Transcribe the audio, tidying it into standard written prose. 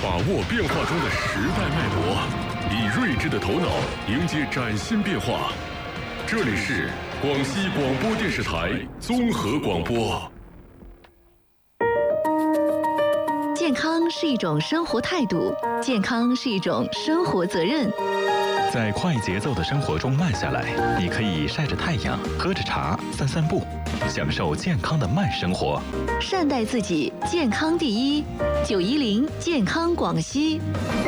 把握变化中的时代脉搏，以睿智的头脑迎接崭新变化。这里是广西广播电视台综合广播。 健康是一种生活态度，健康是一种生活责任。 在快节奏的生活中慢下来，你可以晒着太阳，喝着茶，散散步，享受健康的慢生活。 善待自己，健康第一。910健康广西。